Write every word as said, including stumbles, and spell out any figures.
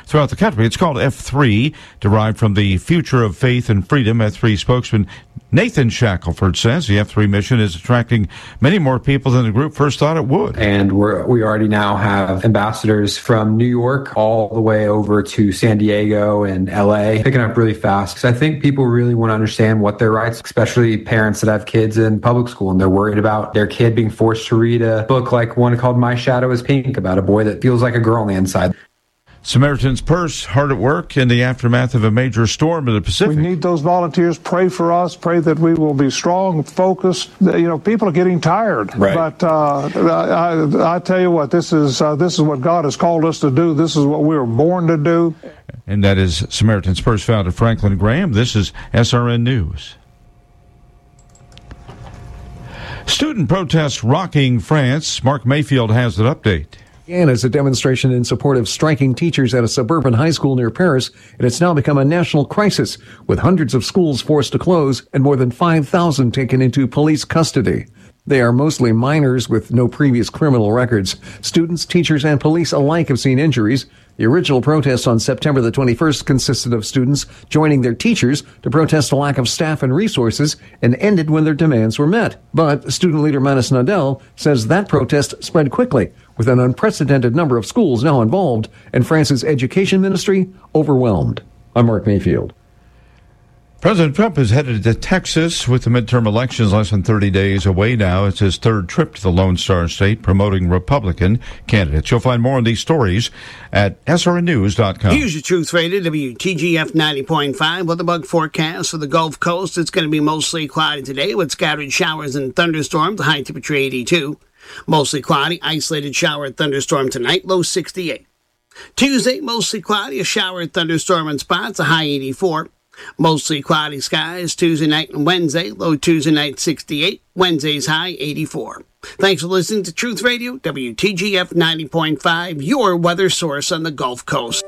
throughout the country. It's called F three, derived from the Future of Faith and Freedom. F three spokesman Nathan Shackelford says the F three mission is attracting many more people than the group first thought it would. And we're, we already now have ambassadors from New York all the way over to San Diego and L A, picking up really fast. Because I think people really want to understand what their rights, especially parents that have kids in public school, and they're worried about their kid being forced to read a book like one called My Shadow is Pink, about a boy that feels like a girl on the inside. Samaritan's Purse hard at work in the aftermath of a major storm in the Pacific. We need those volunteers. Pray for us. Pray that we will be strong, focused. You know, people are getting tired. Right. But uh, I, I tell you what, this is uh, this is what God has called us to do. This is what we were born to do. And that is Samaritan's Purse founder Franklin Graham. This is S R N News. Student protests rocking France. Mark Mayfield has an update. Began as a demonstration in support of striking teachers at a suburban high school near Paris, and it's now become a national crisis, with hundreds of schools forced to close and more than five thousand taken into police custody. They are mostly minors with no previous criminal records. Students, teachers, and police alike have seen injuries. The original protest on September the twenty-first consisted of students joining their teachers to protest a lack of staff and resources and ended when their demands were met. But student leader Manus Nadel says that protest spread quickly, with an unprecedented number of schools now involved and France's education ministry overwhelmed. I'm Mark Mayfield. President Trump is headed to Texas with the midterm elections less than thirty days away now. It's his third trip to the Lone Star State, promoting Republican candidates. You'll find more on these stories at S R N news dot com. Here's your Truth Radio, W T G F ninety point five. Weather bug forecast for the Gulf Coast. It's going to be mostly cloudy today with scattered showers and thunderstorms. The high temperature eighty-two. Mostly cloudy, isolated shower and thunderstorm tonight, low sixty-eight. Tuesday, mostly cloudy, a shower and thunderstorm in spots, a high eighty-four. Mostly cloudy skies Tuesday night and Wednesday, low Tuesday night sixty-eight, Wednesday's high eighty-four. Thanks for listening to Truth Radio, W T G F ninety point five, your weather source on the Gulf Coast.